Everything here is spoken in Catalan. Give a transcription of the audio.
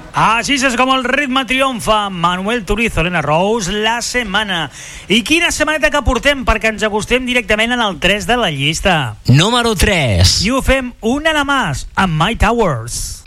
Així és com el ritme triomfa. Manuel Turizo, Elena Rose, La Setmana. I quina setmaneta que portem, perquè ens acostem directament en el 3 de la llista. Número 3. I ho fem una de més, amb My Towers.